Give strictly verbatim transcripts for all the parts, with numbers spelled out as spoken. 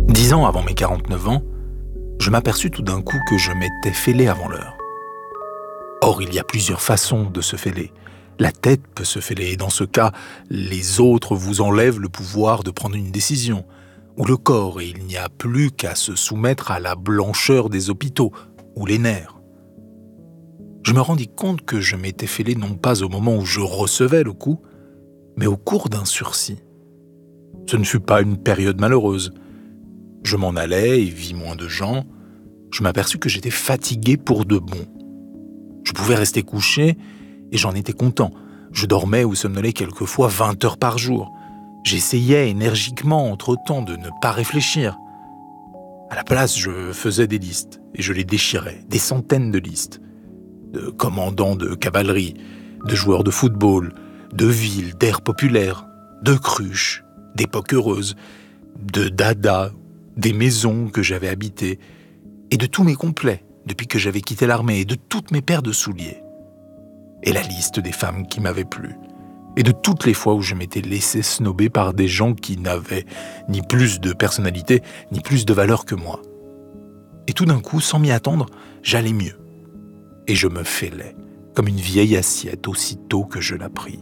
Dix ans avant mes quarante-neuf ans, je m'aperçus tout d'un coup que je m'étais fêlé avant l'heure. Or, il y a plusieurs façons de se fêler. La tête peut se fêler, et dans ce cas, les autres vous enlèvent le pouvoir de prendre une décision. Ou le corps, et il n'y a plus qu'à se soumettre à la blancheur des hôpitaux, ou les nerfs. Je me rendis compte que je m'étais fêlé non pas au moment où je recevais le coup, mais au cours d'un sursis. Ce ne fut pas une période malheureuse. Je m'en allais et vis moins de gens. Je m'aperçus que j'étais fatigué pour de bon. Je pouvais rester couché et j'en étais content. Je dormais ou somnolais quelquefois vingt heures par jour. J'essayais énergiquement entre-temps de ne pas réfléchir. À la place, je faisais des listes et je les déchirais, des centaines de listes. De commandants de cavalerie, de joueurs de football, de villes, d'aires populaires, de cruches, d'époques heureuses, de dada, des maisons que j'avais habitées, et de tous mes complets depuis que j'avais quitté l'armée, et de toutes mes paires de souliers. Et la liste des femmes qui m'avaient plu, et de toutes les fois où je m'étais laissé snober par des gens qui n'avaient ni plus de personnalité, ni plus de valeur que moi. Et tout d'un coup, sans m'y attendre, j'allais mieux. Et je me fêlais, comme une vieille assiette aussitôt que je la pris.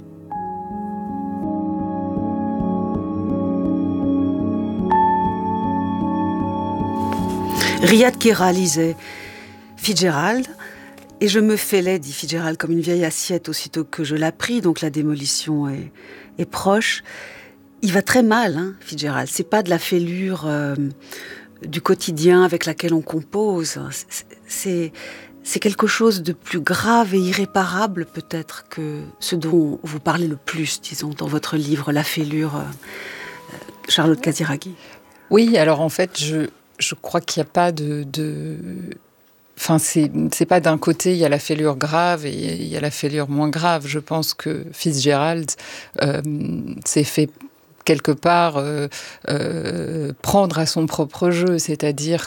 Riyad Kera lisait Fitzgerald, et je me fêlais, dit Fitzgerald, comme une vieille assiette aussitôt que je la pris, donc la démolition est, est proche. Il va très mal, hein, Fitzgerald. C'est pas de la fêlure euh, du quotidien avec laquelle on compose. C'est, c'est, c'est quelque chose de plus grave et irréparable, peut-être, que ce dont vous parlez le plus, disons, dans votre livre, La fêlure, euh, Charlotte Casiraghi. Oui, alors en fait, je... Je crois qu'il n'y a pas de... de... Enfin, c'est, c'est pas d'un côté, il y a la fêlure grave et il y a la fêlure moins grave. Je pense que Fitzgerald euh, s'est fait quelque part euh, euh, prendre à son propre jeu, c'est-à-dire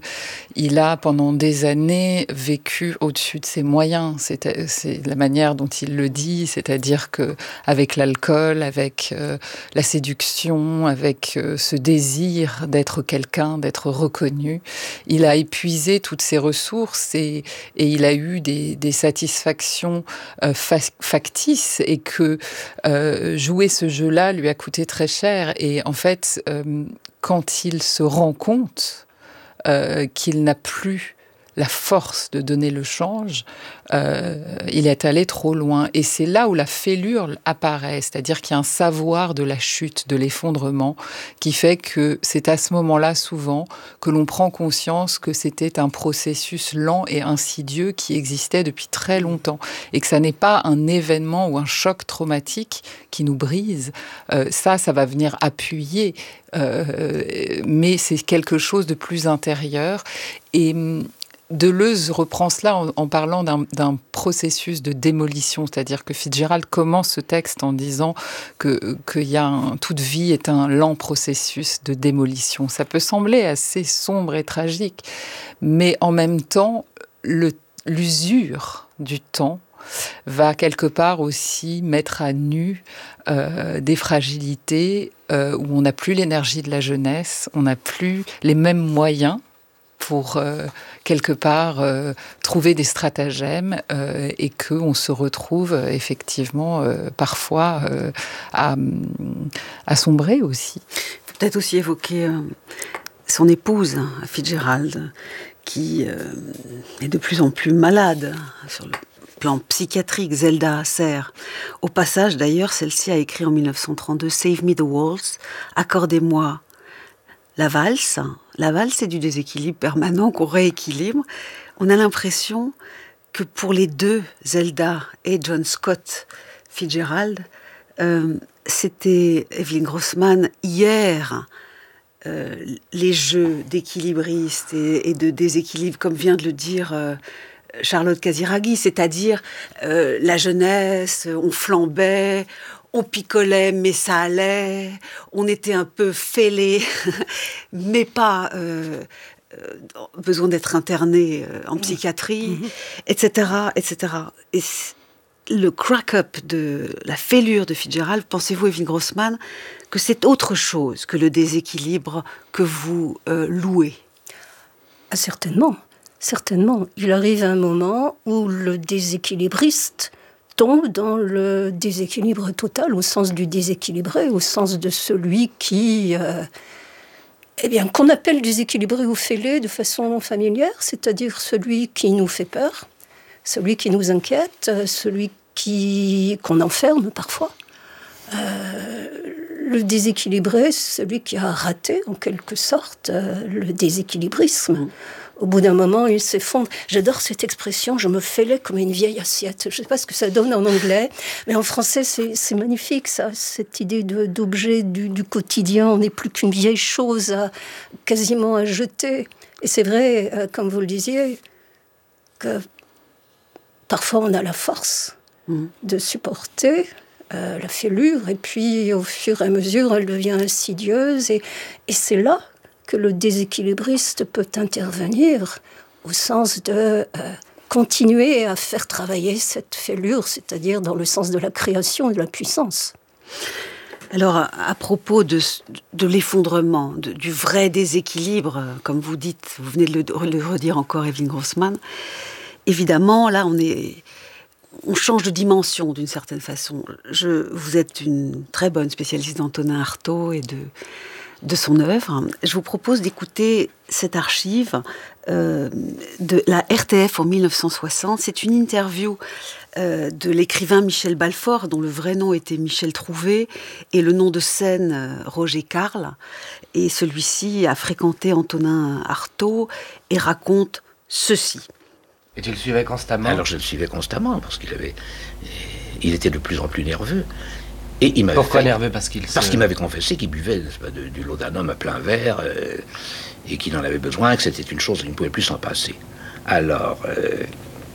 qu'il a pendant des années vécu au-dessus de ses moyens. C'est, c'est la manière dont il le dit, c'est-à-dire que avec l'alcool, avec euh, la séduction, avec euh, ce désir d'être quelqu'un, d'être reconnu, il a épuisé toutes ses ressources et, et il a eu des, des satisfactions euh, factices et que euh, jouer ce jeu-là lui a coûté très cher. Et en fait, euh, quand il se rend compte euh, qu'il n'a plus la force de donner le change, euh, il est allé trop loin. Et c'est là où la fêlure apparaît, c'est-à-dire qu'il y a un savoir de la chute, de l'effondrement, qui fait que c'est à ce moment-là, souvent, que l'on prend conscience que c'était un processus lent et insidieux qui existait depuis très longtemps, et que ça n'est pas un événement ou un choc traumatique qui nous brise. Euh, ça, ça va venir appuyer, euh, mais c'est quelque chose de plus intérieur. Et Deleuze reprend cela en, en parlant d'un, d'un processus de démolition, c'est-à-dire que Fitzgerald commence ce texte en disant que, que y a un, toute vie est un lent processus de démolition. Ça peut sembler assez sombre et tragique, mais en même temps, le, l'usure du temps va quelque part aussi mettre à nu euh, des fragilités euh, où on n'a plus l'énergie de la jeunesse, on n'a plus les mêmes moyens pour euh, quelque part euh, trouver des stratagèmes euh, et qu'on se retrouve euh, effectivement euh, parfois euh, à, à sombrer aussi. Peut-être aussi évoquer euh, son épouse, Fitzgerald, qui euh, est de plus en plus malade sur le plan psychiatrique, Zelda Asser. Au passage, d'ailleurs, celle-ci a écrit en dix-neuf cent trente-deux « Save me the waltz », « Accordez-moi la valse ». La valse, c'est du déséquilibre permanent qu'on rééquilibre. On a l'impression que pour les deux, Zelda et John Scott Fitzgerald, euh, c'était Evelyn Grossman hier, euh, les jeux d'équilibristes et, et de déséquilibre, comme vient de le dire euh, Charlotte Casiraghi, c'est-à-dire euh, la jeunesse, on flambait, on picolait, mais ça allait. On était un peu fêlés, mais pas euh, euh, besoin d'être interné euh, en psychiatrie, mmh. et cetera, et cetera. Et le crack-up de la fêlure de Fitzgerald, pensez-vous, Evelyne Grossman, que c'est autre chose que le déséquilibre que vous euh, louez? Ah, certainement, certainement. Il arrive un moment où le déséquilibriste tombe dans le déséquilibre total, au sens du déséquilibré, au sens de celui qui, euh, eh bien, qu'on appelle déséquilibré ou fêlé de façon familière, c'est-à-dire celui qui nous fait peur, celui qui nous inquiète, celui qui, qu'on enferme parfois. Euh, le déséquilibré, c'est celui qui a raté, en quelque sorte, euh, le déséquilibrisme. Mmh. Au bout d'un moment, il s'effondre. J'adore cette expression, je me fêlais comme une vieille assiette. Je ne sais pas ce que ça donne en anglais, mais en français, c'est, c'est magnifique, ça, cette idée de, d'objet du, du quotidien. On n'est plus qu'une vieille chose à, quasiment à jeter. Et c'est vrai, euh, comme vous le disiez, que parfois on a la force mmh. de supporter euh, la fêlure, et puis au fur et à mesure, elle devient insidieuse. Et, et c'est là que le déséquilibriste peut intervenir au sens de euh, continuer à faire travailler cette fêlure, c'est-à-dire dans le sens de la création et de la puissance. Alors, à propos de, de l'effondrement, de, du vrai déséquilibre, comme vous dites, vous venez de le, de le redire encore, Evelyne Grossman, évidemment, là, on est... on change de dimension d'une certaine façon. Je, vous êtes une très bonne spécialiste d'Antonin Artaud et de, de son œuvre. Je vous propose d'écouter cette archive euh, de la R T F en dix-neuf cent soixante. C'est une interview euh, de l'écrivain Michel Balfort, dont le vrai nom était Michel Trouvé, et le nom de scène euh, Roger Carle. Et celui-ci a fréquenté Antonin Artaud et raconte ceci. Et tu le suivais constamment? Alors je le suivais constamment, parce qu'il avait... Il était de plus en plus nerveux. Et il m'avait Pourquoi fait... nerveux? Parce qu'il, parce se... qu'il m'avait confessé qu'il buvait n'est-ce pas, de, du laudanum à plein verre, euh, et qu'il en avait besoin, que c'était une chose qu'il ne pouvait plus s'en passer. Alors, euh,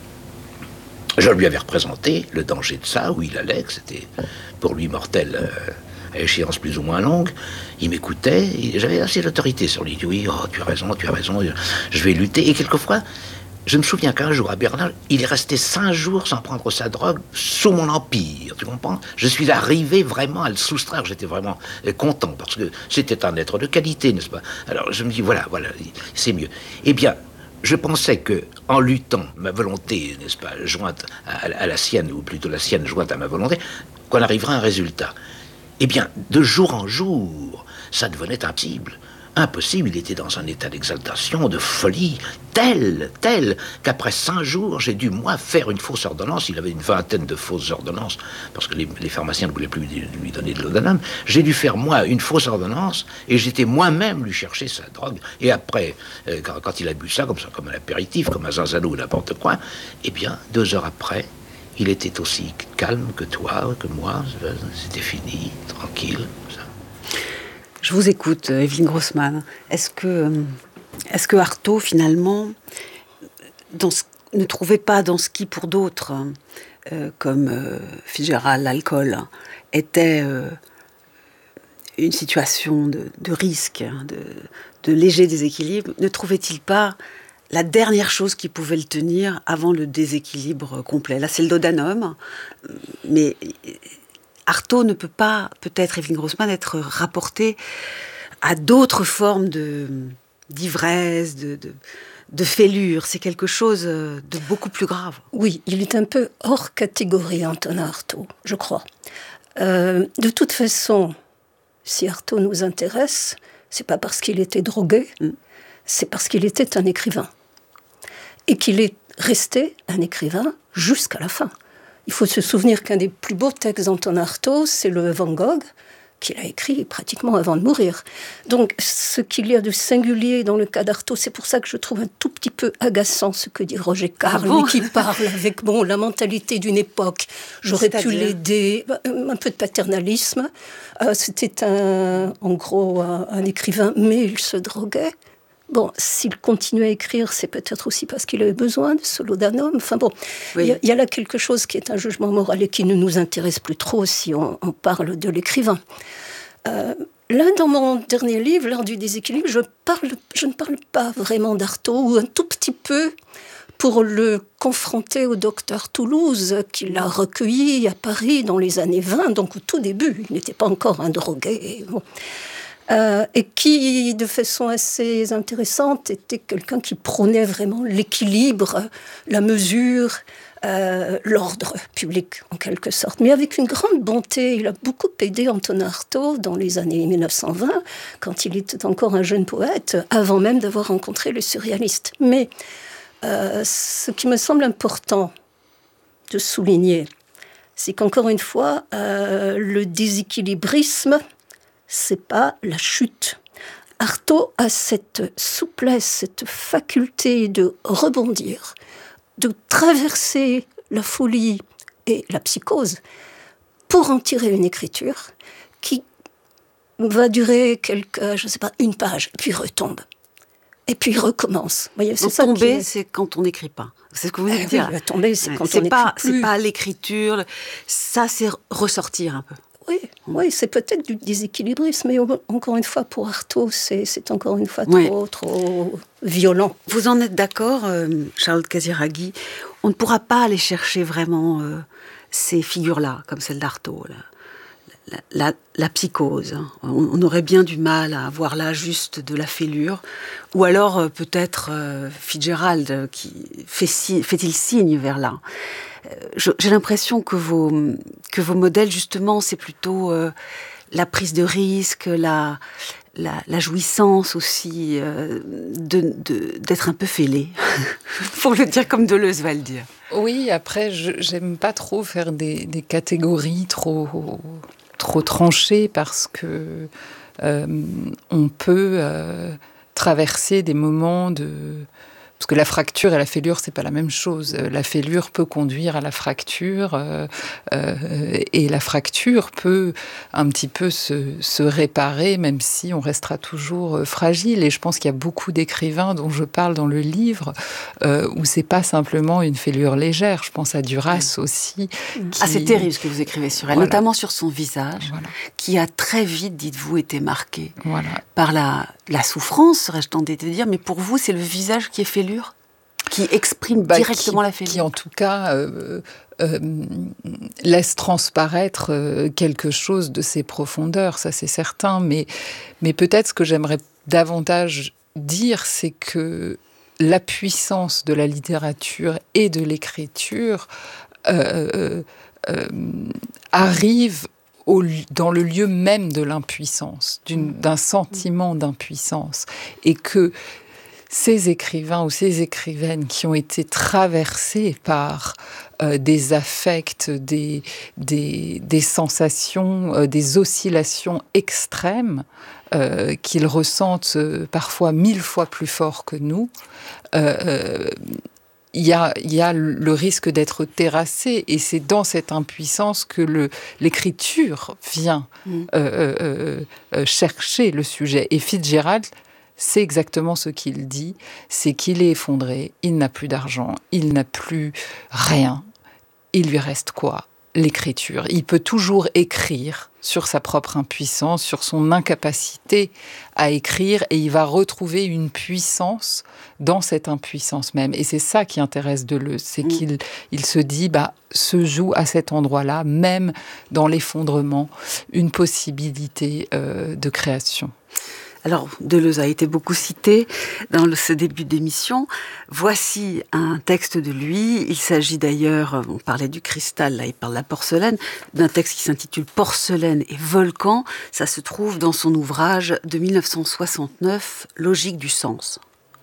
je lui avais représenté le danger de ça, où il allait, que c'était pour lui mortel... Euh, à échéance plus ou moins longue, il m'écoutait, et j'avais assez d'autorité sur lui. Il dit oui, oh, tu as raison, tu as raison, je vais lutter. Et quelquefois, je me souviens qu'un jour à Berlin, il est resté cinq jours sans prendre sa drogue sous mon empire, tu comprends? Je suis arrivé vraiment à le soustraire, j'étais vraiment content, parce que c'était un être de qualité, n'est-ce pas? Alors je me dis, voilà, voilà, c'est mieux. Eh bien, je pensais que, en luttant, ma volonté, n'est-ce pas, jointe à, à la sienne, ou plutôt la sienne jointe à ma volonté, qu'on arriverait à un résultat. Eh bien, de jour en jour, ça devenait impossible. Impossible, il était dans un état d'exaltation, de folie, tel, tel, qu'après cinq jours, j'ai dû, moi, faire une fausse ordonnance. Il avait une vingtaine de fausses ordonnances, parce que les, les pharmaciens ne voulaient plus lui donner de laudanum. J'ai dû faire, moi, une fausse ordonnance, et j'étais moi-même lui chercher sa drogue. Et après, euh, quand, quand il a bu ça, comme ça, comme un apéritif, comme un zinzano ou n'importe quoi, eh bien, deux heures après, il était aussi calme que toi, que moi, c'était fini, tranquille, ça. Je vous écoute, Evelyne Grossman. Est-ce que, est-ce que Artaud, finalement, dans ce, ne trouvait pas dans ce qui, pour d'autres, euh, comme euh, Fitzgerald, l'alcool, était euh, une situation de, de risque, de, de léger déséquilibre, ne trouvait-il pas la dernière chose qui pouvait le tenir avant le déséquilibre complet? Là, c'est le laudanum, mais Artaud ne peut pas, peut-être, Evelyne Grossman, être rapporté à d'autres formes de, d'ivresse, de, de, de fêlure. C'est quelque chose de beaucoup plus grave. Oui, il est un peu hors catégorie, Antonin Artaud, je crois. Euh, de toute façon, si Artaud nous intéresse, c'est pas parce qu'il était drogué, mm. c'est parce qu'il était un écrivain. Et qu'il est resté un écrivain jusqu'à la fin. Il faut se souvenir qu'un des plus beaux textes d'Antonin Artaud, c'est le Van Gogh, qu'il a écrit pratiquement avant de mourir. Donc, ce qu'il y a de singulier dans le cas d'Artaud, c'est pour ça que je trouve un tout petit peu agaçant ce que dit Roger Carle, ah bon qui parle avec bon, la mentalité d'une époque. J'aurais C'est-à-dire pu l'aider, un peu de paternalisme. Euh, c'était un, en gros un, un écrivain, mais il se droguait. Bon, s'il continue à écrire, c'est peut-être aussi parce qu'il avait besoin de ce laudanum. Enfin bon, il oui. y, y a là quelque chose qui est un jugement moral et qui ne nous intéresse plus trop si on, on parle de l'écrivain. Euh, là, dans mon dernier livre, L'art du déséquilibre, je, parle, je ne parle pas vraiment d'Artaud, ou un tout petit peu, pour le confronter au docteur Toulouse, qui l'a recueilli à Paris dans les années vingt, donc au tout début, il n'était pas encore un drogué. Bon. Euh, et qui, de façon assez intéressante, était quelqu'un qui prônait vraiment l'équilibre, la mesure, euh, l'ordre public, en quelque sorte. Mais avec une grande bonté. Il a beaucoup aidé Antonin Artaud dans les années mille neuf cent vingt, quand il était encore un jeune poète, avant même d'avoir rencontré les surréalistes. Mais euh, ce qui me semble important de souligner, c'est qu'encore une fois, euh, le déséquilibrisme, c'est pas la chute. Artaud a cette souplesse, cette faculté de rebondir, de traverser la folie et la psychose pour en tirer une écriture qui va durer quelques, je sais pas, une page, puis retombe. Et puis recommence. Vous voyez, c'est Donc ça tomber, qui est... c'est quand on n'écrit pas. C'est ce que vous voulez Eh dire. oui, tomber, c'est quand c'est on pas, n'écrit plus. C'est pas l'écriture. Ça, c'est ressortir un peu. Oui, oui, c'est peut-être du déséquilibrisme, mais encore une fois, pour Artaud, c'est, c'est encore une fois trop, Oui. trop violent. Vous en êtes d'accord, euh, Charlotte Casiraghi? On ne pourra pas aller chercher vraiment euh, ces figures-là, comme celle d'Artaud, là. La, la, la psychose. Hein. On, on aurait bien du mal à voir là juste de la fêlure. Ou alors euh, peut-être euh, Fitzgerald euh, qui fait si, fait-il signe vers là. Euh, je, j'ai l'impression que vos, que vos modèles, justement, c'est plutôt euh, la prise de risque, la, la, la jouissance aussi euh, de, de, d'être un peu fêlé. Pour le dire comme Deleuze va le dire. Oui, après, je, j'aime pas trop faire des, des catégories trop... trop tranché parce que euh, on peut euh, traverser des moments de... Parce que la fracture et la fêlure, c'est pas la même chose. La fêlure peut conduire à la fracture euh, euh, et la fracture peut un petit peu se, se réparer, même si on restera toujours fragile. Et je pense qu'il y a beaucoup d'écrivains dont je parle dans le livre euh, où c'est pas simplement une fêlure légère. Je pense à Duras aussi. Qui... Ah, c'est terrible ce que vous écrivez sur elle, Voilà. notamment sur son visage, Voilà. qui a très vite, dites-vous, été marqué Voilà. par la, la souffrance, serais-je tentée de dire, mais pour vous, c'est le visage qui est fêlure, qui exprime bah, directement qui, la fêlure. Qui, en tout cas, euh, euh, laisse transparaître euh, quelque chose de ses profondeurs, ça c'est certain. Mais, mais peut-être ce que j'aimerais davantage dire, c'est que la puissance de la littérature et de l'écriture euh, euh, arrive Au, dans le lieu même de l'impuissance, d'une, d'un sentiment d'impuissance. Et que ces écrivains ou ces écrivaines qui ont été traversés par euh, des affects, des, des, des sensations, euh, des oscillations extrêmes, euh, qu'ils ressentent euh, parfois mille fois plus fort que nous, euh, euh, Il y, a, il y a le risque d'être terrassé, et c'est dans cette impuissance que le, l'écriture vient mmh. euh, euh, euh, chercher le sujet. Et Fitzgerald, c'est exactement ce qu'il dit, c'est qu'il est effondré, il n'a plus d'argent, il n'a plus rien. Il lui reste quoi ? L'écriture. Il peut toujours écrire sur sa propre impuissance, sur son incapacité à écrire, et il va retrouver une puissance dans cette impuissance même. Et c'est ça qui intéresse Deleuze, c'est mmh. qu'il il se dit, bah, se joue à cet endroit-là, même dans l'effondrement, une possibilité euh, de création. Alors, Deleuze a été beaucoup cité dans le, ce début d'émission. Voici un texte de lui. Il s'agit d'ailleurs, on parlait du cristal, là il parle de la porcelaine, d'un texte qui s'intitule « Porcelaine et volcan ». Ça se trouve dans son ouvrage de mille neuf cent soixante-neuf, « Logique du sens ».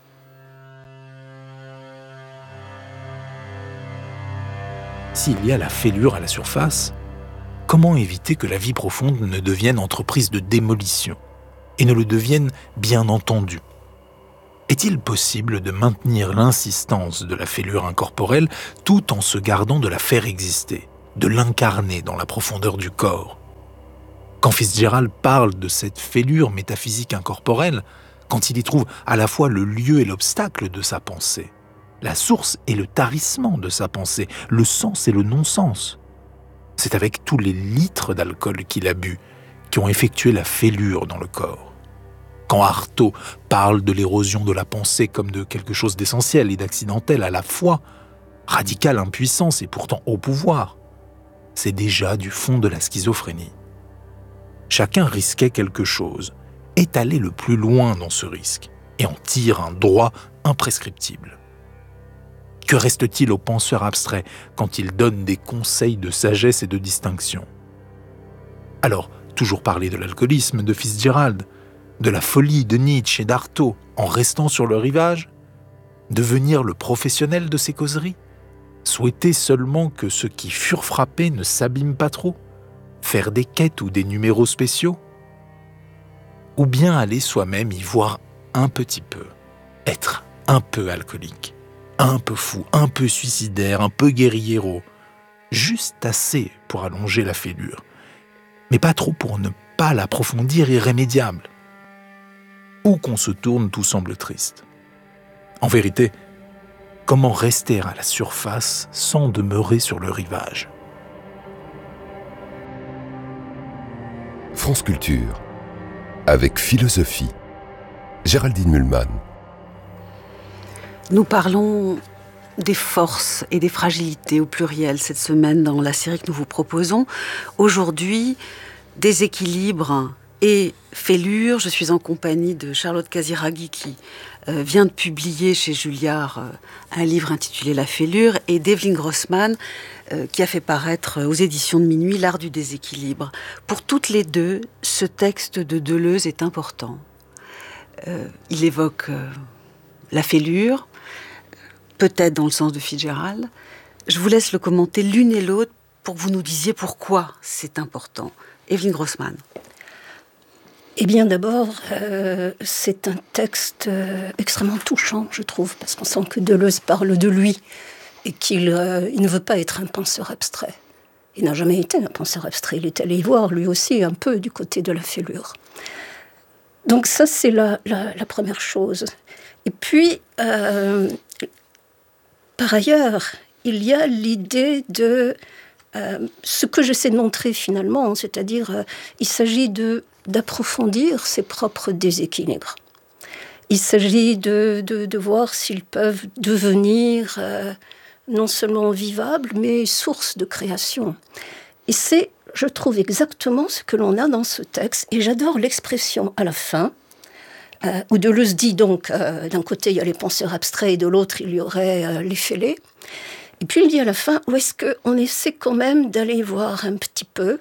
S'il y a la fêlure à la surface, comment éviter que la vie profonde ne devienne entreprise de démolition et ne le devienne bien entendu? Est-il possible de maintenir l'insistance de la fêlure incorporelle tout en se gardant de la faire exister, de l'incarner dans la profondeur du corps? Quand Fitzgerald parle de cette fêlure métaphysique incorporelle, quand il y trouve à la fois le lieu et l'obstacle de sa pensée, la source et le tarissement de sa pensée, le sens et le non-sens, c'est avec tous les litres d'alcool qu'il a bu qui ont effectué la fêlure dans le corps. Quand Artaud parle de l'érosion de la pensée comme de quelque chose d'essentiel et d'accidentel à la fois, radicale impuissance et pourtant au pouvoir, c'est déjà du fond de la schizophrénie. Chacun risquait quelque chose, est allé le plus loin dans ce risque et en tire un droit imprescriptible. Que reste-t-il au penseur abstrait quand il donne des conseils de sagesse et de distinction ? Alors, toujours parler de l'alcoolisme de Fitzgerald, de la folie de Nietzsche et d'Artaud en restant sur le rivage ? Devenir le professionnel de ces causeries ? Souhaiter seulement que ceux qui furent frappés ne s'abîment pas trop ? Faire des quêtes ou des numéros spéciaux ? Ou bien aller soi-même y voir un petit peu, être un peu alcoolique, un peu fou, un peu suicidaire, un peu guerriero, juste assez pour allonger la fêlure, mais pas trop pour ne pas l'approfondir irrémédiable. Où qu'on se tourne, tout semble triste. En vérité, comment rester à la surface sans demeurer sur le rivage ? France Culture, avec philosophie. Géraldine Mühlmann. Nous parlons des forces et des fragilités au pluriel cette semaine dans la série que nous vous proposons. Aujourd'hui, déséquilibre et fêlure. Je suis en compagnie de Charlotte Casiraghi qui euh, vient de publier chez Julliard euh, un livre intitulé La fêlure, et d'Eveline Grossman euh, qui a fait paraître euh, aux éditions de Minuit L'art du déséquilibre. Pour toutes les deux, ce texte de Deleuze est important. Euh, il évoque euh, la fêlure, peut-être dans le sens de Fitzgerald. Je vous laisse le commenter l'une et l'autre pour que vous nous disiez pourquoi c'est important. Eveline Grossman. Eh bien, d'abord, euh, c'est un texte euh, extrêmement touchant, je trouve, parce qu'on sent que Deleuze parle de lui et qu'il euh, il ne veut pas être un penseur abstrait. Il n'a jamais été un penseur abstrait. Il est allé y voir, lui aussi, un peu du côté de la fêlure. Donc ça, c'est la, la, la première chose. Et puis, euh, par ailleurs, il y a l'idée de euh, ce que j'essaie de montrer finalement, c'est-à-dire euh, il s'agit de, d'approfondir ses propres déséquilibres. Il s'agit de, de, de voir s'ils peuvent devenir euh, non seulement vivables, mais source de création. Et c'est, je trouve, exactement ce que l'on a dans ce texte. Et j'adore l'expression à la fin, euh, où Deleuze dit donc, euh, d'un côté il y a les penseurs abstraits et de l'autre il y aurait euh, les fêlés. Et puis il dit à la fin, où est-ce qu'on essaie quand même d'aller voir un petit peu,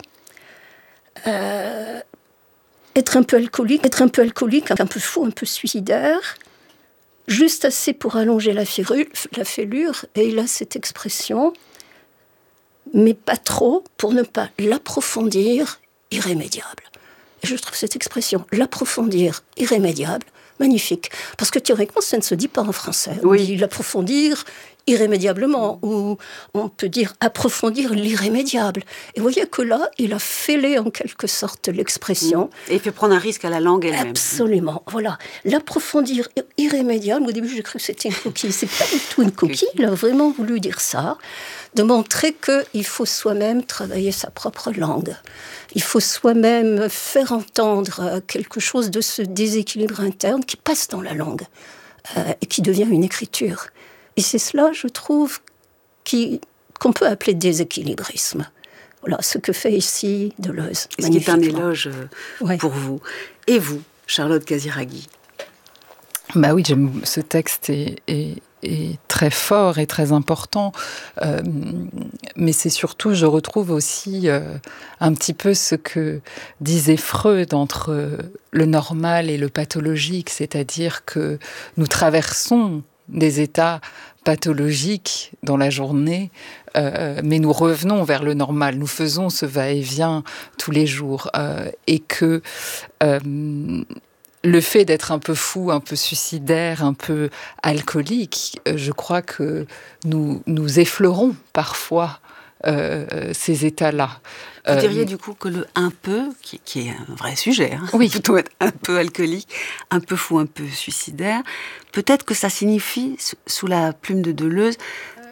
euh, être un peu alcoolique, être un peu alcoolique, un peu fou, un peu suicidaire, juste assez pour allonger la fêlure, la fêlure, et il a cette expression, mais pas trop pour ne pas l'approfondir irrémédiable. Et je trouve cette expression, l'approfondir irrémédiable, magnifique. Parce que théoriquement, ça ne se dit pas en français. On oui. dit l'approfondir irrémédiablement, ou on peut dire approfondir l'irrémédiable. Et vous voyez que là, il a fêlé en quelque sorte l'expression. Et il fait prendre un risque à la langue elle-même. Absolument, voilà. L'approfondir irrémédiable, au début j'ai cru que c'était une coquille, c'est pas du tout une coquille, il a vraiment voulu dire ça, de montrer qu'il faut soi-même travailler sa propre langue. Il faut soi-même faire entendre quelque chose de ce déséquilibre interne qui passe dans la langue euh, et qui devient une écriture. Et c'est cela, je trouve, qui, qu'on peut appeler déséquilibrisme. Voilà ce que fait ici Deleuze. Ce qui est un éloge euh, ouais. pour vous. Et vous, Charlotte Casiraghi ? Bah oui, j'aime, ce texte est, est, est très fort et très important. Euh, mais c'est surtout, je retrouve aussi euh, un petit peu ce que disait Freud entre le normal et le pathologique, c'est-à-dire que nous traversons des états pathologiques dans la journée, euh, mais nous revenons vers le normal, nous faisons ce va-et-vient tous les jours, euh, et que euh, le fait d'être un peu fou, un peu suicidaire, un peu alcoolique, euh, je crois que nous, nous effleurons parfois euh, ces états-là. Vous diriez euh, du coup que le un peu, qui, qui est un vrai sujet, hein, oui. plutôt être un peu alcoolique, un peu fou, un peu suicidaire, peut-être que ça signifie, sous la plume de Deleuze,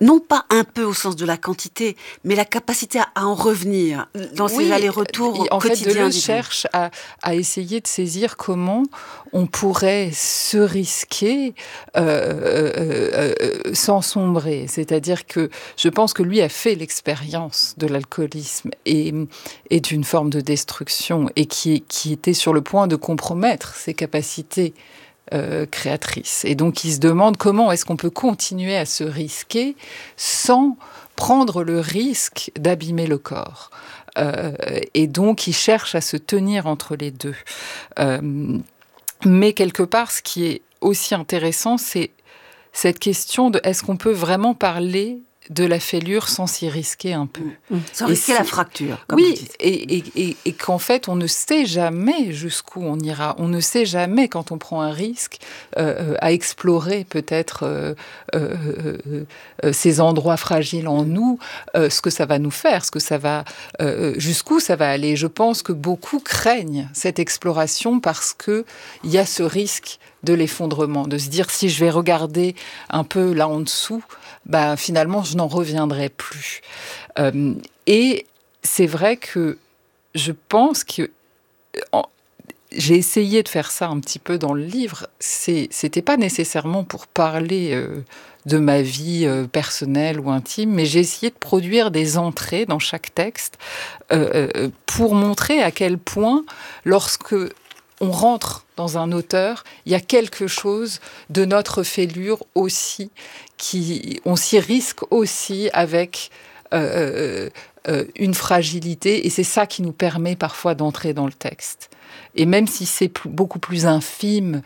non pas un peu au sens de la quantité, mais la capacité à, à en revenir dans ces oui, allers-retours en quotidiens. fait, Deleuze cherche à, à essayer de saisir comment on pourrait se risquer euh, euh, euh, sans sombrer. C'est-à-dire que je pense que lui a fait l'expérience de l'alcoolisme et, et d'une forme de destruction et qui, qui était sur le point de compromettre ses capacités Euh, créatrice. Et donc, il se demande comment est-ce qu'on peut continuer à se risquer sans prendre le risque d'abîmer le corps. Euh, et donc, il cherche à se tenir entre les deux. Euh, mais quelque part, ce qui est aussi intéressant, c'est cette question de est-ce qu'on peut vraiment parler de la fêlure sans s'y risquer un peu. Mmh. Sans risquer la fracture, comme oui, vous dites. Et, et, et, et qu'en fait, on ne sait jamais jusqu'où on ira. On ne sait jamais, quand on prend un risque, euh, à explorer peut-être euh, euh, euh, ces endroits fragiles en nous, euh, ce que ça va nous faire, ce que ça va, euh, jusqu'où ça va aller. Je pense que beaucoup craignent cette exploration parce qu'il y a ce risque de l'effondrement, de se dire si je vais regarder un peu là en dessous, bah, finalement, je n'en reviendrai plus. Euh, et c'est vrai que je pense que en, j'ai essayé de faire ça un petit peu dans le livre. C'est, c'était pas nécessairement pour parler euh, de ma vie euh, personnelle ou intime, mais j'ai essayé de produire des entrées dans chaque texte euh, euh, pour montrer à quel point, lorsque on rentre dans un auteur, il y a quelque chose de notre fêlure aussi, qui, on s'y risque aussi avec euh, euh, une fragilité, et c'est ça qui nous permet parfois d'entrer dans le texte. Et même si c'est plus, beaucoup plus infime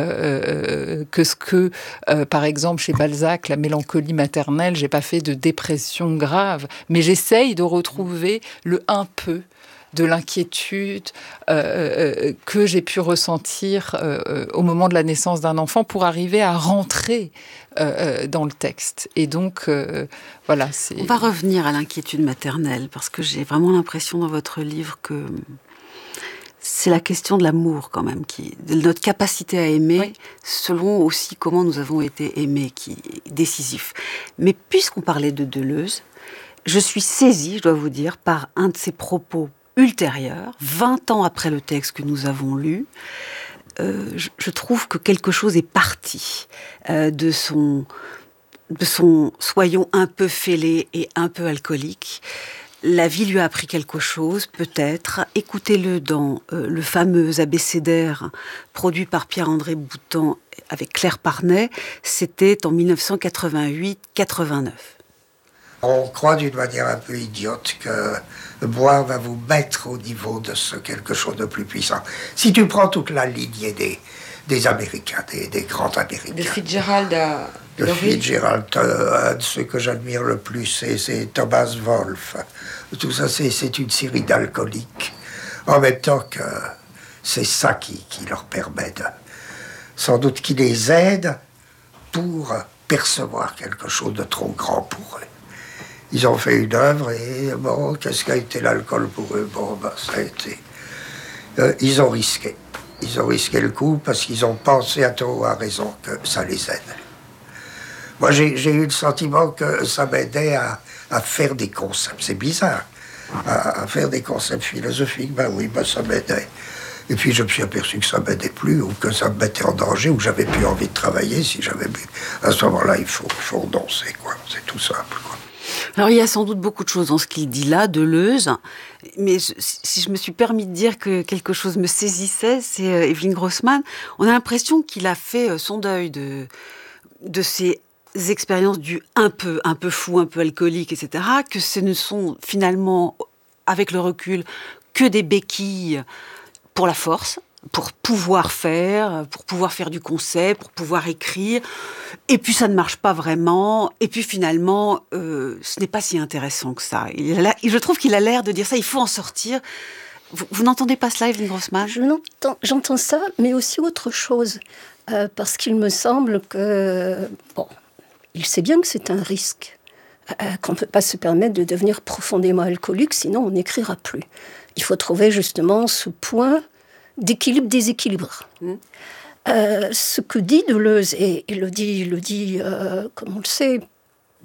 euh, que ce que, euh, par exemple, chez Balzac, la mélancolie maternelle, j'ai pas fait de dépression grave, mais j'essaye de retrouver le un peu de l'inquiétude euh, que j'ai pu ressentir euh, au moment de la naissance d'un enfant pour arriver à rentrer euh, dans le texte. Et donc, euh, voilà. C'est... On va revenir à l'inquiétude maternelle, parce que j'ai vraiment l'impression dans votre livre que c'est la question de l'amour quand même, qui, de notre capacité à aimer, oui, selon aussi comment nous avons été aimés, qui est décisif. Mais puisqu'on parlait de Deleuze, je suis saisie, je dois vous dire, par un de ses propos ultérieur, vingt ans après le texte que nous avons lu, euh, je, je trouve que quelque chose est parti euh, de son, de son soyons un peu fêlé et un peu alcoolique. La vie lui a appris quelque chose, peut-être. Écoutez-le dans euh, le fameux abécédaire produit par Pierre-André Boutan avec Claire Parnet. C'était en dix-neuf cent quatre-vingt-huit quatre-vingt-neuf. On croit d'une manière un peu idiote que boire va vous mettre au niveau de ce quelque chose de plus puissant. Si tu prends toute la lignée des, des Américains, des, des grands Américains. De Fitzgerald à... De Fitzgerald, euh, un de ceux que j'admire le plus, c'est, c'est Thomas Wolfe. Tout ça, c'est, c'est une série d'alcooliques. En même temps que c'est ça qui, qui leur permet de... Sans doute qui les aide pour percevoir quelque chose de trop grand pour eux. Ils ont fait une œuvre et bon, qu'est-ce qu'a été l'alcool pour eux? Bon, ben, ça a été... Euh, ils ont risqué. Ils ont risqué le coup parce qu'ils ont pensé à tort ou à raison que ça les aide. Moi, j'ai, j'ai eu le sentiment que ça m'aidait à, à faire des concepts. C'est bizarre. À, à faire des concepts philosophiques, ben oui, ben ça m'aidait. Et puis je me suis aperçu que ça m'aidait plus, ou que ça me mettait en danger, ou que j'avais plus envie de travailler si j'avais bu. À ce moment-là, il faut, faut renoncer, quoi. C'est tout simple, quoi. Alors, il y a sans doute beaucoup de choses dans ce qu'il dit là, Deleuze, mais je, si je me suis permis de dire que quelque chose me saisissait, c'est euh, Evelyne Grossman. On a l'impression qu'il a fait euh, son deuil de, de ces expériences du un peu, un peu fou, un peu alcoolique, et cetera, que ce ne sont finalement, avec le recul, que des béquilles pour la force, pour pouvoir faire, pour pouvoir faire du concept, pour pouvoir écrire. Et puis ça ne marche pas vraiment. Et puis finalement, euh, ce n'est pas si intéressant que ça. Il a, je trouve qu'il a l'air de dire ça, il faut en sortir. Vous, vous n'entendez pas cela, Evelyne Grossman? Je n'entends, j'entends ça, mais aussi autre chose. Euh, parce qu'il me semble que... Bon, il sait bien que c'est un risque. Euh, qu'on ne peut pas se permettre de devenir profondément alcoolique, sinon on n'écrira plus. Il faut trouver justement ce point d'équilibre-déséquilibre. Mmh. Euh, ce que dit Deleuze, et il le dit, il le dit euh, comme on le sait,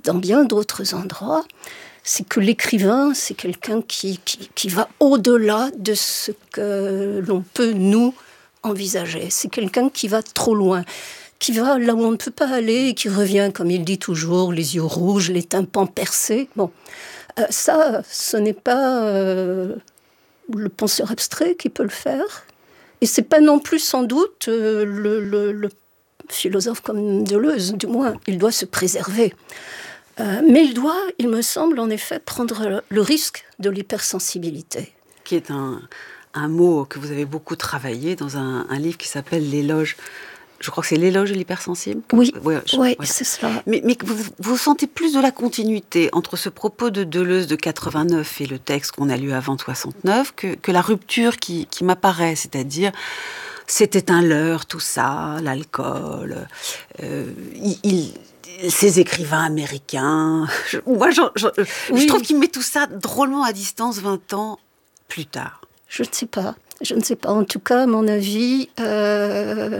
dans bien d'autres endroits, c'est que l'écrivain, c'est quelqu'un qui, qui, qui va au-delà de ce que l'on peut nous envisager. C'est quelqu'un qui va trop loin, qui va là où on ne peut pas aller, et qui revient, comme il dit toujours, les yeux rouges, les tympans percés. Bon, euh, ça, ce n'est pas euh, le penseur abstrait qui peut le faire, et c'est pas non plus sans doute euh, le, le, le philosophe comme Deleuze, du moins, il doit se préserver. Euh, mais il doit, il me semble, en effet, prendre le, le risque de l'hypersensibilité. Qui est un, un mot que vous avez beaucoup travaillé dans un, un livre qui s'appelle L'éloge. Je crois que c'est L'éloge de l'hypersensible. Oui, ouais, je, ouais, ouais. c'est cela. Mais, mais vous, vous sentez plus de la continuité entre ce propos de Deleuze de quatre-vingt-neuf et le texte qu'on a lu avant soixante-neuf que, que la rupture qui, qui m'apparaît, c'est-à-dire c'était un leurre, tout ça, l'alcool, euh, il... il ces écrivains américains. Je, moi, je, je, oui. je trouve qu'il met tout ça drôlement à distance vingt ans plus tard. Je ne sais pas. Je ne sais pas. En tout cas, à mon avis, euh,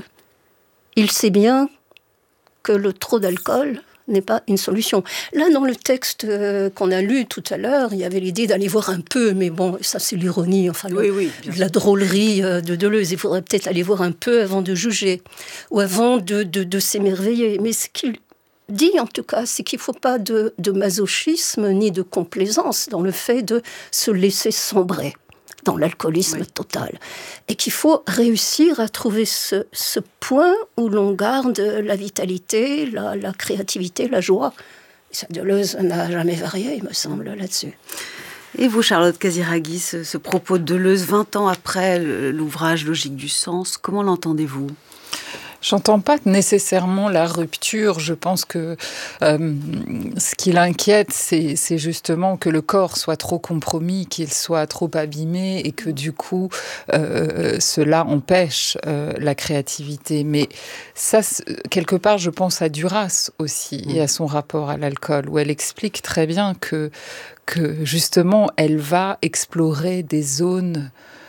il sait bien que le trop d'alcool n'est pas une solution. Là, dans le texte euh, qu'on a lu tout à l'heure, il y avait l'idée d'aller voir un peu, mais bon, ça c'est l'ironie, enfin, oui, le, oui, la drôlerie euh, de Deleuze. Il faudrait peut-être aller voir un peu avant de juger, ou avant de, de, de s'émerveiller. Mais ce qu'il dit en tout cas, c'est qu'il ne faut pas de, de masochisme ni de complaisance dans le fait de se laisser sombrer dans l'alcoolisme oui. total. Et qu'il faut réussir à trouver ce, ce point où l'on garde la vitalité, la, la créativité, la joie. Et ça, Deleuze n'a jamais varié, il me semble, là-dessus. Et vous, Charlotte Casiraghi, ce, ce propos de Deleuze, vingt ans après l'ouvrage Logique du sens, comment l'entendez-vous ? J'entends pas nécessairement la rupture. Je pense que euh, ce qui l'inquiète, c'est, c'est justement que le corps soit trop compromis, qu'il soit trop abîmé et que du coup, euh, cela empêche euh, la créativité. Mais ça, quelque part, je pense à Duras aussi et à son rapport à l'alcool, où elle explique très bien que, que justement, elle va explorer des zones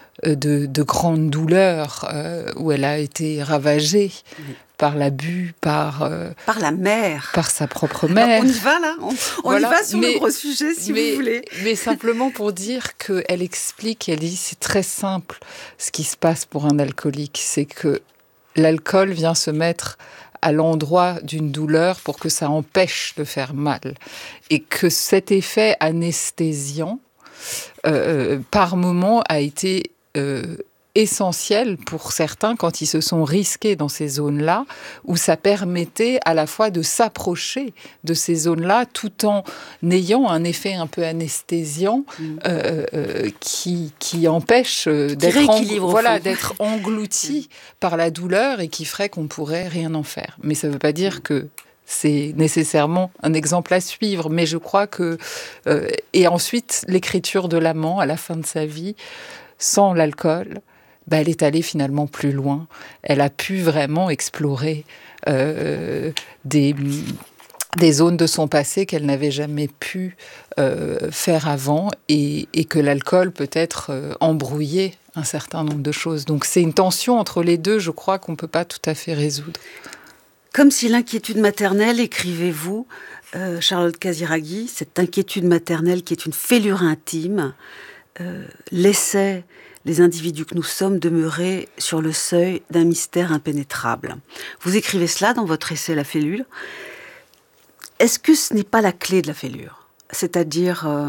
De, de grandes douleurs euh, où elle a été ravagée oui. par l'abus, par... Euh, par la mère. Par sa propre mère. Alors, on y va là On, on voilà. y va sur mais, le gros sujet si mais, vous voulez. Mais simplement pour dire qu'elle explique, elle dit c'est très simple ce qui se passe pour un alcoolique, c'est que l'alcool vient se mettre à l'endroit d'une douleur pour que ça empêche de faire mal. Et que cet effet anesthésiant, euh, par moment, a été... Euh, essentiel pour certains quand ils se sont risqués dans ces zones-là, où ça permettait à la fois de s'approcher de ces zones-là tout en ayant un effet un peu anesthésiant mmh. euh, euh, qui, qui empêche d'être, qui en, voilà, d'être englouti mmh. par la douleur et qui ferait qu'on pourrait rien en faire. Mais ça ne veut pas dire mmh. que c'est nécessairement un exemple à suivre, mais je crois que... Euh, et ensuite, l'écriture de l'amant à la fin de sa vie, sans l'alcool, bah, elle est allée finalement plus loin. Elle a pu vraiment explorer euh, des, des zones de son passé qu'elle n'avait jamais pu euh, faire avant et, et que l'alcool peut-être euh, embrouillait un certain nombre de choses. Donc c'est une tension entre les deux, je crois, qu'on ne peut pas tout à fait résoudre. Comme si l'inquiétude maternelle, écrivez-vous, euh, Charlotte Casiraghi, cette inquiétude maternelle qui est une fêlure intime, euh, laissait les individus que nous sommes demeurer sur le seuil d'un mystère impénétrable. Vous écrivez cela dans votre essai « La fêlure ». Est-ce que ce n'est pas la clé de la fêlure ? C'est-à-dire euh,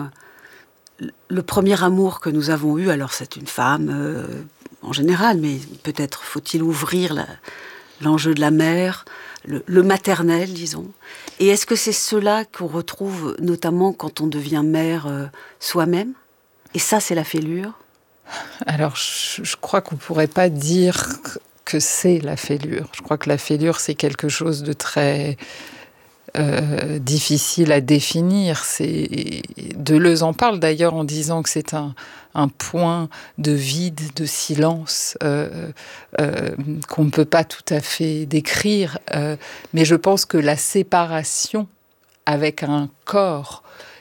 le premier amour que nous avons eu, alors c'est une femme euh, en général, mais peut-être faut-il ouvrir la, l'enjeu de la mère, le, le maternel, disons. Et est-ce que c'est cela qu'on retrouve notamment quand on devient mère euh, soi-même ? Et ça, c'est la fêlure ? Alors, je, je crois qu'on ne pourrait pas dire que c'est la fêlure. Je crois que la fêlure, c'est quelque chose de très euh, difficile à définir. C'est... Deleuze en parle d'ailleurs en disant que c'est un, un point de vide, de silence, euh, euh, qu'on ne peut pas tout à fait décrire. Euh, mais je pense que la séparation avec un corps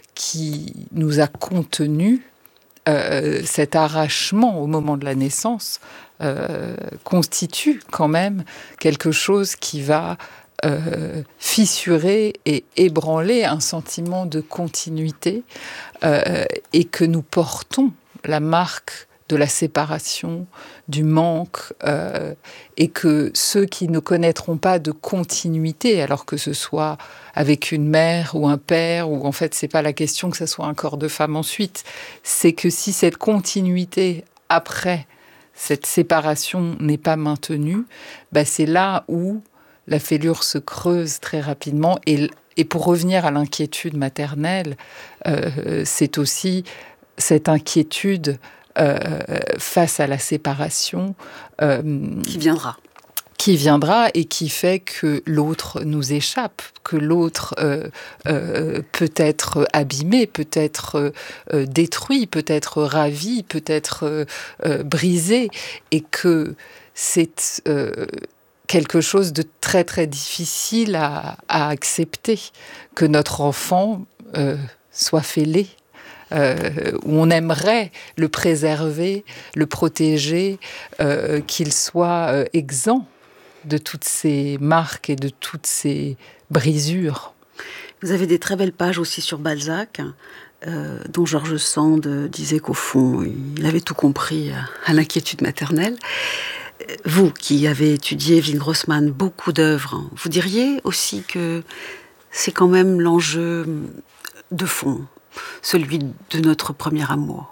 qui nous a contenus, Euh, cet arrachement au moment de la naissance euh, constitue quand même quelque chose qui va euh, fissurer et ébranler un sentiment de continuité euh, et que nous portons la marque de la séparation, du manque, euh, et que ceux qui ne connaîtront pas de continuité, alors que ce soit avec une mère ou un père, ou en fait c'est pas la question que ce soit un corps de femme ensuite, c'est que si cette continuité après cette séparation n'est pas maintenue, bah c'est là où la fêlure se creuse très rapidement. Et, et pour revenir à l'inquiétude maternelle, euh, c'est aussi cette inquiétude Euh, face à la séparation euh, qui viendra qui viendra et qui fait que l'autre nous échappe, que l'autre euh, euh, peut être abîmé, peut être euh, détruit, peut être ravi, peut être euh, euh, brisé, et que c'est euh, quelque chose de très très difficile à, à accepter, que notre enfant euh, soit fêlé. Euh, où on aimerait le préserver, le protéger, euh, qu'il soit euh, exempt de toutes ces marques et de toutes ces brisures. Vous avez des très belles pages aussi sur Balzac, euh, dont George Sand disait qu'au fond, il avait tout compris à l'inquiétude maternelle. Vous, qui avez étudié Evelyne Grossman, beaucoup d'œuvres, vous diriez aussi que c'est quand même l'enjeu de fond, celui de notre premier amour.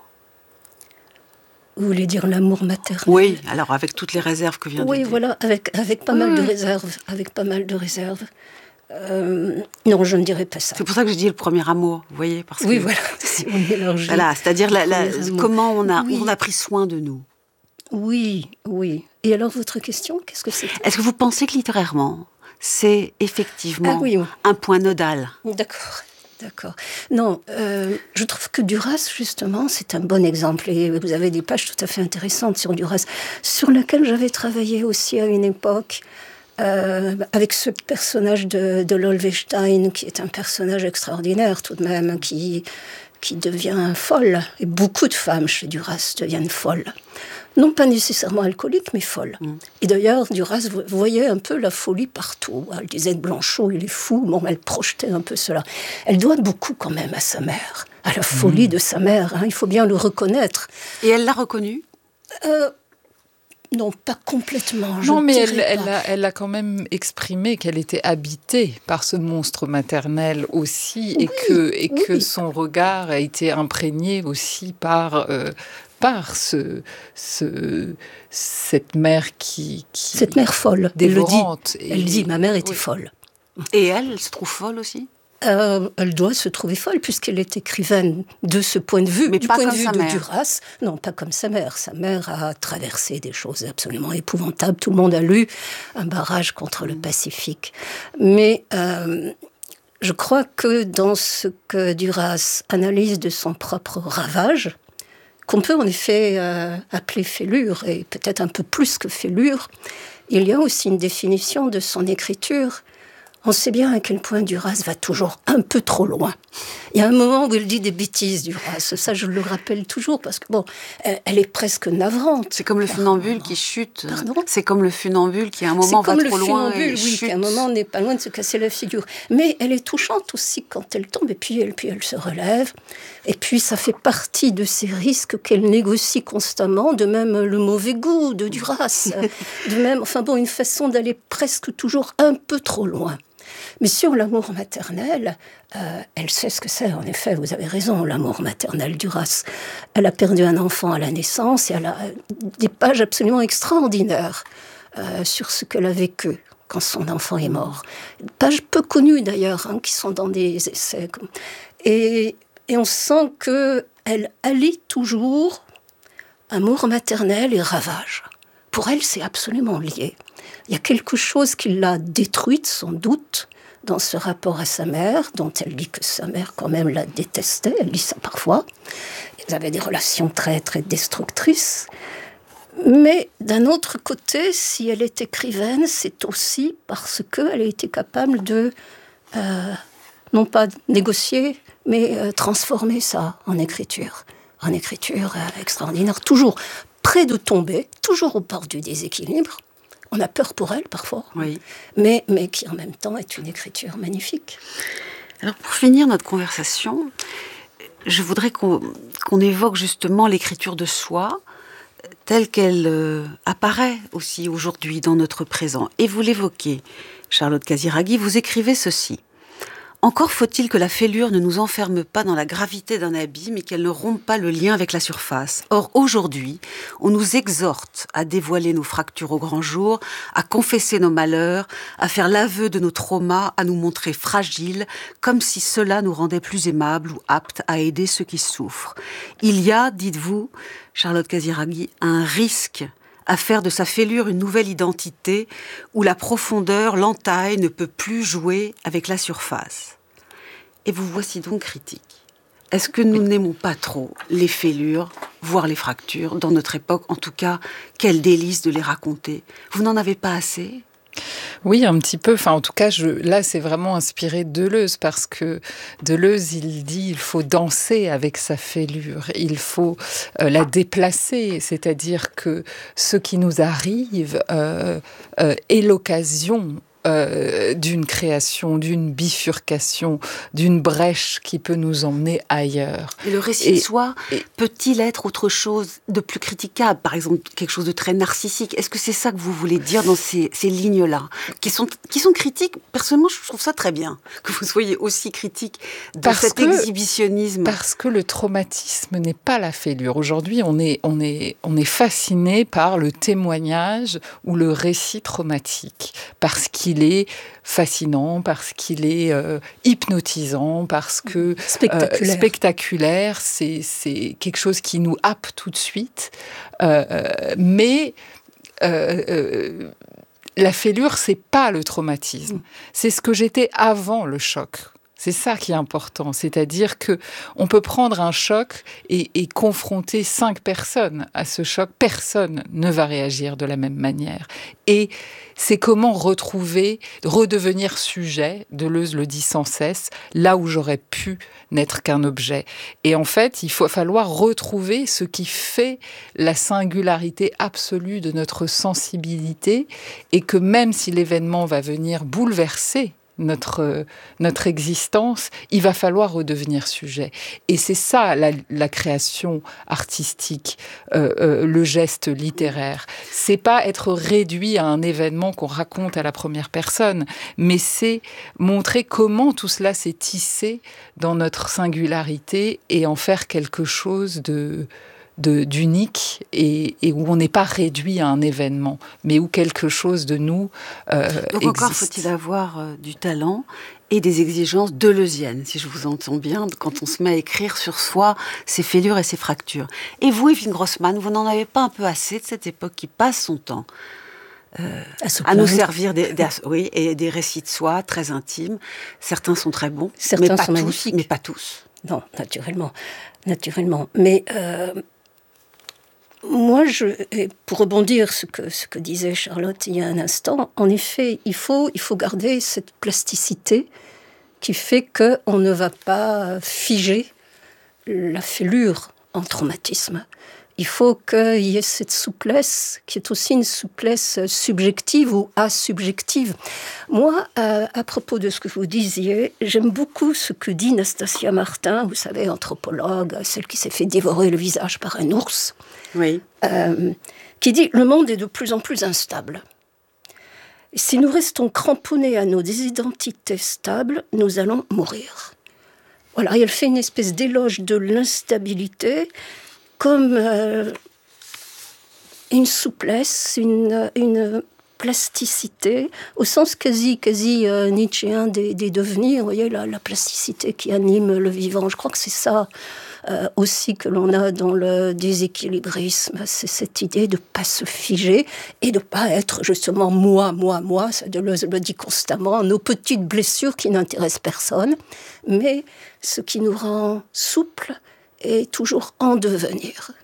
Vous voulez dire l'amour maternel? Oui, alors avec toutes les réserves que vient de Oui, dire. voilà, avec, avec pas oui, mal oui. de réserves. Avec pas mal de réserves. Euh, non, je ne dirais pas ça. C'est pour ça que je dis le premier amour, vous voyez, parce oui, que, voilà, si on mélange. Voilà, c'est-à-dire la, la, comment on a, oui. on a pris soin de nous. Oui, oui. Et alors, votre question, qu'est-ce que c'est? Est-ce que vous pensez que littérairement, c'est effectivement ah, oui, oui. un point nodal? D'accord. D'accord. Non, euh, je trouve que Duras, justement, c'est un bon exemple. Et vous avez des pages tout à fait intéressantes sur Duras, sur laquelle j'avais travaillé aussi à une époque, euh, avec ce personnage de, de Lolvestein, qui est un personnage extraordinaire tout de même, qui, qui devient folle. Et beaucoup de femmes chez Duras deviennent folles. Non pas nécessairement alcoolique, mais folle. Mmh. Et d'ailleurs, Duras voyait un peu la folie partout. Elle disait de Blanchot, il est fou. Bon, elle projetait un peu cela. Elle doit beaucoup quand même à sa mère, à la folie mmh. de sa mère. Hein, il faut bien le reconnaître. Et elle l'a reconnu euh, Non, pas complètement. Non, mais elle, elle, a, elle a quand même exprimé qu'elle était habitée par ce monstre maternel aussi, oui, et que, et oui. que son regard a été imprégné aussi par... Euh, par ce, ce, cette mère qui, qui... Cette mère folle, dévorante. Elle le dit, elle dit ma mère était oui. folle. Et elle, elle se trouve folle aussi euh, Elle doit se trouver folle, puisqu'elle est écrivaine de ce point de vue. Mais du pas point comme de vue sa de mère. Duras. Non, pas comme sa mère. Sa mère a traversé des choses absolument épouvantables. Tout le monde a lu Un barrage contre le Pacifique. Mais... Euh, je crois que dans ce que Duras analyse de son propre ravage, qu'on peut en effet euh, appeler fêlure, et peut-être un peu plus que fêlure, il y a aussi une définition de son écriture. On sait bien à quel point Duras va toujours un peu trop loin. Il y a un moment où il dit des bêtises, Duras. Ça, je le rappelle toujours, parce que, bon, elle, elle est presque navrante. C'est comme le funambule qui chute. Pardon ? C'est comme le funambule qui, à un moment, va trop loin et oui, chute. Qui, à un moment, n'est pas loin de se casser la figure. Mais elle est touchante aussi quand elle tombe, et puis elle, puis elle se relève. Et puis, ça fait partie de ces risques qu'elle négocie constamment, de même le mauvais goût de Duras. De même, enfin bon, une façon d'aller presque toujours un peu trop loin. Mais sur l'amour maternel, euh, elle sait ce que c'est, en effet, vous avez raison, l'amour maternel, Duras. Elle a perdu un enfant à la naissance et elle a des pages absolument extraordinaires euh, sur ce qu'elle a vécu quand son enfant est mort. Pages peu connues d'ailleurs, hein, qui sont dans des essais. Et, et on sent qu'elle allie toujours amour maternel et ravage. Pour elle, c'est absolument lié. Il y a quelque chose qui l'a détruite, sans doute, dans ce rapport à sa mère, dont elle dit que sa mère, quand même, la détestait. Elle dit ça parfois. Ils avaient des relations très, très destructrices. Mais d'un autre côté, si elle est écrivaine, c'est aussi parce qu'elle a été capable de, euh, non pas négocier, mais euh, transformer ça en écriture. En écriture euh, extraordinaire, toujours près de tomber, toujours au bord du déséquilibre, on a peur pour elle parfois, oui. mais, mais qui en même temps est une écriture magnifique. Alors pour finir notre conversation, je voudrais qu'on, qu'on évoque justement l'écriture de soi, telle qu'elle euh, apparaît aussi aujourd'hui dans notre présent. Et vous l'évoquez, Charlotte Casiraghi, vous écrivez ceci. Encore faut-il que la fêlure ne nous enferme pas dans la gravité d'un abîme et qu'elle ne rompe pas le lien avec la surface. Or, aujourd'hui, on nous exhorte à dévoiler nos fractures au grand jour, à confesser nos malheurs, à faire l'aveu de nos traumas, à nous montrer fragiles, comme si cela nous rendait plus aimables ou aptes à aider ceux qui souffrent. Il y a, dites-vous, Charlotte Casiraghi, un risque à faire de sa fêlure une nouvelle identité où la profondeur, l'entaille ne peut plus jouer avec la surface. Et vous voici donc critique. Est-ce que nous n'aimons pas trop les fêlures, voire les fractures, dans notre époque? En tout cas, quel délice de les raconter. Vous n'en avez pas assez ? Oui, un petit peu. Enfin, en tout cas, je, là, c'est vraiment inspiré de Deleuze, parce que Deleuze, il dit il faut danser avec sa fêlure, il faut euh, la déplacer, c'est-à-dire que ce qui nous arrive euh, euh, est l'occasion Euh, d'une création, d'une bifurcation, d'une brèche qui peut nous emmener ailleurs. Et le récit et, de soi et, peut-il être autre chose de plus critiquable, par exemple quelque chose de très narcissique? Est-ce que c'est ça que vous voulez dire dans ces, ces lignes-là, qui sont, qui sont critiques? Personnellement, je trouve ça très bien, que vous soyez aussi critique de parce cet que, exhibitionnisme. Parce que le traumatisme n'est pas la fêlure. Aujourd'hui, on est, on est, on est fasciné par le témoignage ou le récit traumatique, parce qu'il Il est fascinant, parce qu'il est euh, hypnotisant, parce que spectaculaire, euh, spectaculaire c'est, c'est quelque chose qui nous happe tout de suite. Euh, mais euh, euh, la fêlure, c'est pas le traumatisme. C'est ce que j'étais avant le choc. C'est ça qui est important, c'est-à-dire que on peut prendre un choc et, et confronter cinq personnes à ce choc. Personne ne va réagir de la même manière. Et c'est comment retrouver, redevenir sujet, Deleuze le dit sans cesse, là où j'aurais pu n'être qu'un objet. Et en fait, il faut falloir retrouver ce qui fait la singularité absolue de notre sensibilité, et que même si l'événement va venir bouleverser Notre, notre existence, il va falloir redevenir sujet. Et c'est ça, la, la création artistique, euh, euh, le geste littéraire. C'est pas être réduit à un événement qu'on raconte à la première personne, mais c'est montrer comment tout cela s'est tissé dans notre singularité et en faire quelque chose de... De, d'unique et, et où on n'est pas réduit à un événement, mais où quelque chose de nous euh, Donc existe. Encore faut-il avoir euh, du talent et des exigences deleuziennes, si je vous entends bien, quand on se met à écrire sur soi, ses fêlures et ses fractures. Et vous, Evelyne Grossman, vous n'en avez pas un peu assez de cette époque qui passe son temps euh, à, à nous servir des, des, oui, et des récits de soi très intimes. Certains sont très bons, Certains mais, pas sont tous, magnifiques. mais pas tous. Non, naturellement. naturellement. Mais... Euh... Moi, je, pour rebondir ce que ce que disait Charlotte il y a un instant, en effet, il faut il faut garder cette plasticité qui fait que on ne va pas figer la fêlure en traumatisme. Il faut qu'il y ait cette souplesse qui est aussi une souplesse subjective ou asubjective. Moi, euh, à propos de ce que vous disiez, j'aime beaucoup ce que dit Nastasia Martin, vous savez, anthropologue, celle qui s'est fait dévorer le visage par un ours. Oui. Euh, qui dit « Le monde est de plus en plus instable. Si nous restons cramponnés à nos identités stables, nous allons mourir. » Voilà, elle fait une espèce d'éloge de l'instabilité comme euh, une souplesse, une, une plasticité, au sens quasi, quasi euh, nietzschéen des, des devenirs. Vous voyez, la, la plasticité qui anime le vivant. Je crois que c'est ça Euh, aussi que l'on a dans le déséquilibrisme, c'est cette idée de ne pas se figer et de ne pas être justement moi, moi, moi, ça Deleuze le dit constamment, nos petites blessures qui n'intéressent personne, mais ce qui nous rend souples et toujours en devenir.